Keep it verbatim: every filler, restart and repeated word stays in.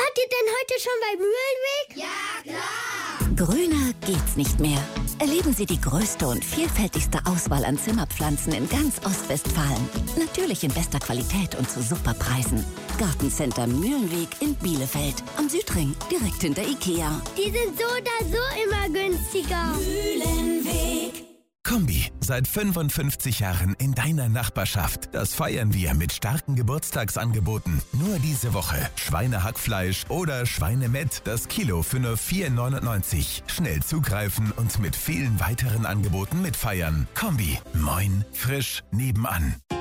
Wart ihr denn heute schon bei Mühlenweg? Ja, klar! Grüner geht's nicht mehr. Erleben Sie die größte und vielfältigste Auswahl an Zimmerpflanzen in ganz Ostwestfalen. Natürlich in bester Qualität und zu super Preisen. Gartencenter Mühlenweg in Bielefeld. Am Südring, direkt hinter Ikea. Die sind so oder so immer günstiger. Mühlenweg. Kombi, seit fünfundfünfzig Jahren in deiner Nachbarschaft. Das feiern wir mit starken Geburtstagsangeboten. Nur diese Woche Schweinehackfleisch oder Schweinemett, das Kilo für nur vier neunundneunzig. Schnell zugreifen und mit vielen weiteren Angeboten mitfeiern. Kombi, moin, frisch, nebenan.